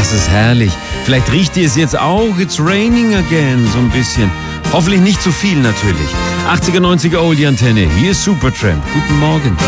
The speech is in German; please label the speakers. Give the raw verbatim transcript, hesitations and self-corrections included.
Speaker 1: Das ist herrlich. Vielleicht riecht ihr es jetzt auch. It's raining again, so ein bisschen. Hoffentlich nicht zu viel natürlich. achtziger, neunziger Oldie Antenne. Hier ist Supertramp. Guten Morgen.